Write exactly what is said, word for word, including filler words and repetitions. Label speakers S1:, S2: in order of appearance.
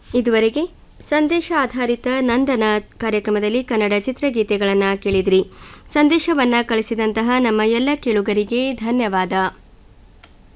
S1: ಇದುವರೆಗೆ ಸಂದೇಶ ಆಧಾರಿತ ನಂದನ ಕಾರ್ಯಕ್ರಮದಲ್ಲಿ ಕನ್ನಡ ಚಿತ್ರಗೀತೆಗಳನ್ನು ಕೇಳಿದ್ರಿ. ಸಂದೇಶವನ್ನು ಕಳಿಸಿದಂತಹ ನಮ್ಮ ಎಲ್ಲ ಕೇಳುಗರಿಗೆ ಧನ್ಯವಾದ.